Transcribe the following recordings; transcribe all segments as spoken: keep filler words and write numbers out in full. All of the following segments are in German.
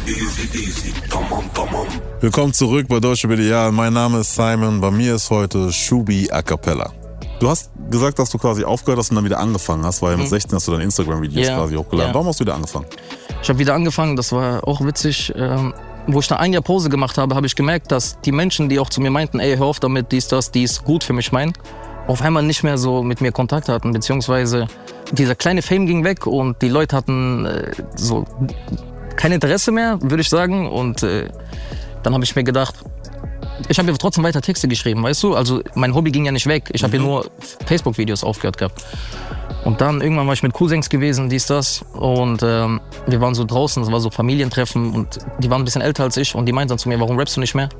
Willkommen zurück bei Deutsche Medial. Mein Name ist Simon. Bei mir ist heute Shubi A Cappella. Du hast gesagt, dass du quasi aufgehört hast und dann wieder angefangen hast, weil mhm. mit sechzehn hast du deine Instagram-Videos ja. quasi hochgeladen. Ja. Warum hast du wieder angefangen? Ich habe wieder angefangen, das war auch witzig. Ähm, wo ich da ein Jahr Pause gemacht habe, habe ich gemerkt, dass die Menschen, die auch zu mir meinten, ey, hör auf damit, dies, das, dies, gut für mich meinen, auf einmal nicht mehr so mit mir Kontakt hatten, beziehungsweise dieser kleine Fame ging weg und die Leute hatten äh, so kein Interesse mehr, würde ich sagen. Und äh, dann habe ich mir gedacht, ich habe ja trotzdem weiter Texte geschrieben, weißt du? Also mein Hobby ging ja nicht weg, ich habe mhm. ja nur Facebook-Videos aufgehört gehabt. Und dann irgendwann war ich mit Cousins gewesen, dies, das. Und ähm, wir waren so draußen, es war so Familientreffen und die waren ein bisschen älter als ich und die meinten dann zu mir, warum rappst du nicht mehr?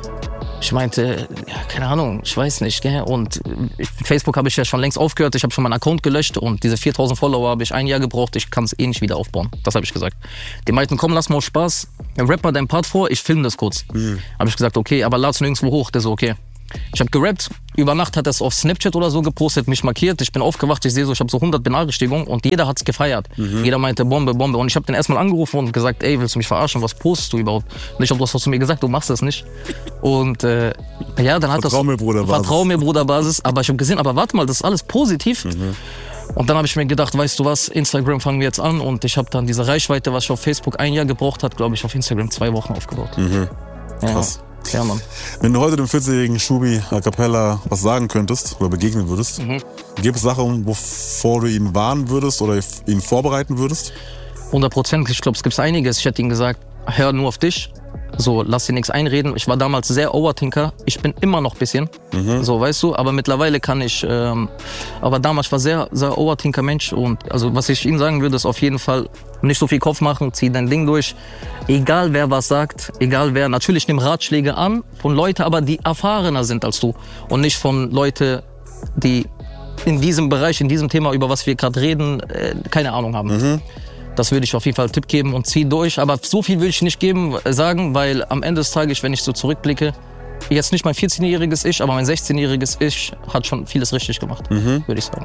Ich meinte, ja, keine Ahnung, ich weiß nicht, gell? Und Facebook habe ich ja schon längst aufgehört, ich habe schon meinen Account gelöscht und diese viertausend Follower habe ich ein Jahr gebraucht, ich kann es eh nicht wieder aufbauen. Das habe ich gesagt. Die meinten, komm, lass mal aus Spaß, rapp mal deinen Part vor, ich filme das kurz. Mhm. Habe ich gesagt, okay, aber lad's nirgendwo hoch. Der so, okay. Ich habe gerappt, über Nacht hat er es auf Snapchat oder so gepostet, mich markiert, ich bin aufgewacht, ich sehe so, ich habe so hundert Benachrichtigungen und jeder hat's gefeiert. Mhm. Jeder meinte Bombe, Bombe und ich habe den erstmal angerufen und gesagt, ey, willst du mich verarschen, was postest du überhaupt? Und ich habe das zu mir gesagt, du machst das nicht. Und äh, ja, dann hat Vertrau das... mir, Bruder, Basis. Vertrau mir, Bruder, Basis. Aber ich habe gesehen, aber warte mal, das ist alles positiv. Mhm. Und dann habe ich mir gedacht, weißt du was, Instagram fangen wir jetzt an und ich habe dann diese Reichweite, was ich auf Facebook ein Jahr gebraucht hat, glaube ich, auf Instagram zwei Wochen aufgebaut. Mhm. Ja. Krass. Ja, Mann. Wenn du heute dem vierzigjährigen Shubi A Cappella was sagen könntest oder begegnen würdest, mhm. gibt es Sachen, wovor du ihn warnen würdest oder ihn vorbereiten würdest? hundert Prozent. Ich glaube, es gibt einiges. Ich hätte ihm gesagt, hör nur auf dich. So, lass dir nichts einreden. Ich war damals sehr Overthinker. Ich bin immer noch ein bisschen. Mhm. So, weißt du. Aber mittlerweile kann ich... Ähm, aber damals war ich sehr, sehr Overthinker-Mensch. Und also, was ich ihm sagen würde, ist auf jeden Fall nicht so viel Kopf machen. Zieh dein Ding durch. Egal, wer was sagt. Egal, wer. Natürlich nimm Ratschläge an von Leuten, aber die erfahrener sind als du. Und nicht von Leuten, die in diesem Bereich, in diesem Thema, über was wir gerade reden, äh, keine Ahnung haben. Mhm. Das würde ich auf jeden Fall einen Tipp geben und zieh durch. Aber so viel will ich nicht geben, sagen, weil am Ende des Tages, wenn ich so zurückblicke, jetzt nicht mein vierzehnjähriges Ich, aber mein sechzehnjähriges Ich hat schon vieles richtig gemacht, mhm. würde ich sagen.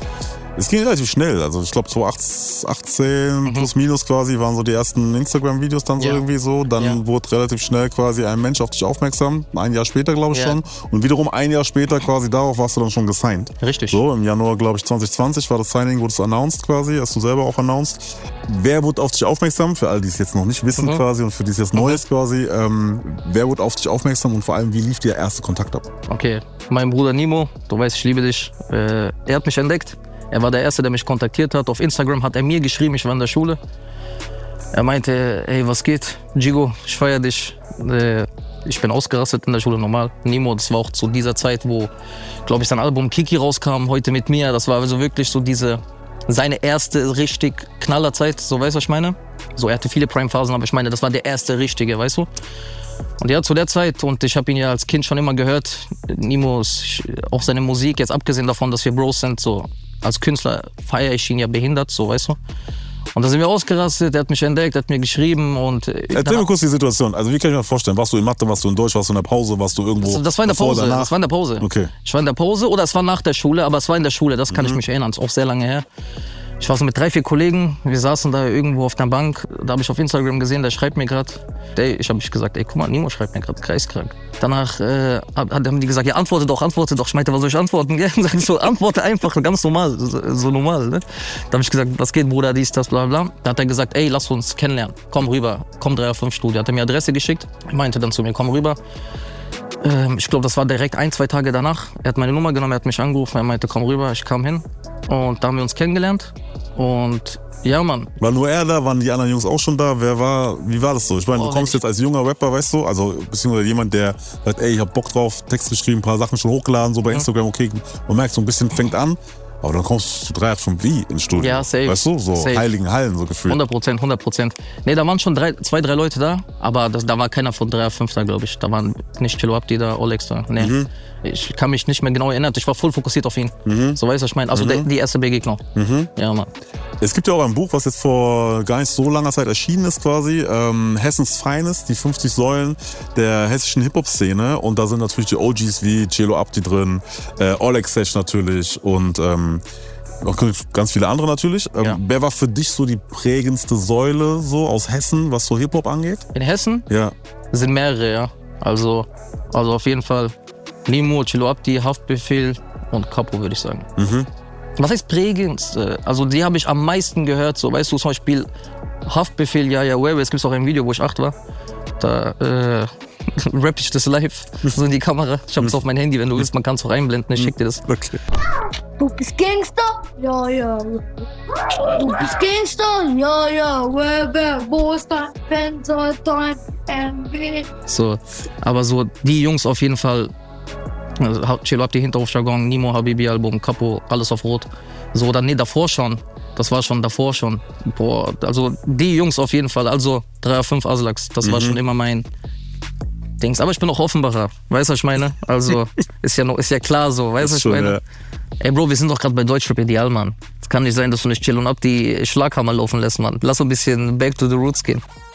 Es ging relativ schnell, also ich glaube zwanzig achtzehn mhm. plus minus quasi waren so die ersten Instagram-Videos dann so ja. irgendwie so. Dann ja. wurde relativ schnell quasi ein Mensch auf dich aufmerksam, ein Jahr später glaube ich ja. schon. Und wiederum ein Jahr später quasi darauf warst du dann schon gesigned. Richtig. So im Januar glaube ich zwanzig zwanzig war das Signing, wurde es announced quasi, hast du selber auch announced. Wer wurde auf dich aufmerksam, für alle die es jetzt noch nicht wissen mhm. quasi und für die es jetzt neu ist quasi, ähm, wer wurde auf dich aufmerksam und vor allem wie lief der erste Kontakt ab? Okay, mein Bruder Nimo, du weißt, ich liebe dich, äh, er hat mich entdeckt. Er war der Erste, der mich kontaktiert hat. Auf Instagram hat er mir geschrieben, ich war in der Schule. Er meinte, hey, was geht? Gigo, ich feiere dich. Ich bin ausgerastet in der Schule, normal. Nimo, das war auch zu dieser Zeit, wo, glaube ich, sein Album Kiki rauskam, heute mit mir. Das war also wirklich so diese, seine erste richtig Knallerzeit, so weißt du, was ich meine? So, er hatte viele Prime-Phasen, aber ich meine, das war der erste richtige, weißt du? Und ja, zu der Zeit, und ich habe ihn ja als Kind schon immer gehört, Nimo, auch seine Musik, jetzt abgesehen davon, dass wir Bros sind, so als Künstler feiere ich ihn ja behindert, so weißt du. Und da sind wir ausgerastet, er hat mich entdeckt, er hat mir geschrieben und... Erzähl mir kurz die Situation, also wie kann ich mir das vorstellen? Warst du in Mathe, warst du in Deutsch, warst du in der Pause, warst du irgendwo... Das, das war in der Pause, das war in der Pause. Okay. Ich war in der Pause oder es war nach der Schule, aber es war in der Schule, das kann mhm. ich mich erinnern, das ist auch sehr lange her. Ich war so mit drei, vier Kollegen, wir saßen da irgendwo auf der Bank, da habe ich auf Instagram gesehen, der schreibt mir gerade, ich habe mich gesagt, ey, guck mal, Nimo schreibt mir gerade, kreiskrank. Danach äh, haben die gesagt, ja, antworte doch, antworte doch. Ich meinte, was soll ich antworten? Gell? Sag ich so, antworte einfach, ganz normal, so, so normal. Ne? Da habe ich gesagt, was geht, Bruder, dies, das, bla bla. Da hat er gesagt, ey, lass uns kennenlernen, komm rüber, komm drei fünf Studio. Hat er mir Adresse geschickt, er meinte dann zu mir, komm rüber. Ähm, ich glaube, das war direkt ein, zwei Tage danach. Er hat meine Nummer genommen, er hat mich angerufen, er meinte, komm rüber, ich kam hin. Und da haben wir uns kennengelernt. Und ja, Mann. War nur er da? Waren die anderen Jungs auch schon da? Wer war, wie war das so? Ich meine, oh, du kommst jetzt als junger Rapper, weißt du, also beziehungsweise jemand, der sagt, ey, ich hab Bock drauf, Text geschrieben, ein paar Sachen schon hochgeladen, so bei Instagram, okay, man merkt so ein bisschen, fängt an. Aber dann kommst du drei acht fünf wie ins Studio. Ja, safe. Weißt du, so safe. Heiligen Hallen so gefühlt. hundert Prozent, hundert Prozent. Nee, da waren schon drei, zwei, drei Leute da, aber das, da war keiner von drei fünf da, glaube ich. Da waren nicht Chilo Abdi da, Olex da. Nee. Mhm. Ich kann mich nicht mehr genau erinnern. Ich war voll fokussiert auf ihn. Mhm. So weißt du, was ich meine. Also mhm. die, die erste Begegnung. Mhm. Ja, Mann. Es gibt ja auch ein Buch, was jetzt vor gar nicht so langer Zeit erschienen ist quasi. Ähm, Hessens Feines, die fünfzig Säulen der hessischen Hip-Hop-Szene. Und da sind natürlich die O Gs wie Chilo Abdi drin, äh, Olex Sesh natürlich und ähm, Auch ganz viele andere natürlich. Ähm, Ja. Wer war für dich so die prägendste Säule so aus Hessen, was so Hip-Hop angeht? In Hessen Ja. sind mehrere, ja. Also, also auf jeden Fall Nimo, Chilo Abdi, Haftbefehl und Capo, würde ich sagen. Mhm. Was heißt prägend? Also die habe ich am meisten gehört. So, weißt du, zum Beispiel Haftbefehl, ja, ja, Wave. Es gibt auch ein Video, wo ich acht war. Da äh, rapp ich das live, so in die Kamera. Ich habe es auf mein Handy, wenn du willst, man kann es auch einblenden. Ich schick dir das. Okay. Du bist Gangster? Ja, ja. Du bist Gangster? Ja, ja. Wer, wer, wo ist dein Fenster, dein M W? So, aber so die Jungs auf jeden Fall. Also, Chilo Abdi, Hinterhofjargon, Nimo, Habibi-Album, Capo, alles auf Rot. So, dann nee, davor schon. Das war schon davor schon. Boah, also die Jungs auf jeden Fall. Also drei fünf Aslaks, das mhm. war schon immer mein Dings. Aber ich bin auch Offenbacher, weißt du, was ich meine? Also ist ja, noch, ist ja klar so, weißt du, was ich meine? Ja. Ey Bro, wir sind doch gerade bei Deutschrap ideal, Mann. Es kann nicht sein, dass du nicht Chilo Abdi Schlaghammer laufen lässt, Mann. Lass so ein bisschen back to the roots gehen.